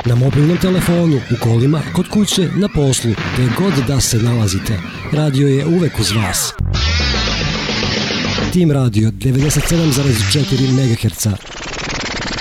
Na mobilnom telefonu, u kolima, kod kuće, na poslu, gde god da se nalazite. Radio je uvek uz vas. Tim Radio 97,4 MHz.